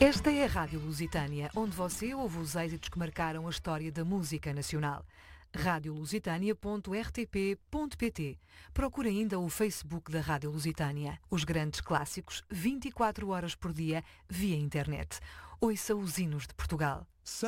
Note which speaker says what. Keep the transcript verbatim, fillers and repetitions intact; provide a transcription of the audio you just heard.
Speaker 1: Esta é a Rádio Lusitânia, onde você ouve os êxitos que marcaram a história da música nacional. rádio lusitânia ponto r t p ponto p t. Procure ainda o Facebook da Rádio Lusitânia. Os grandes clássicos, vinte e quatro horas por dia, via internet. Ouça os hinos de Portugal.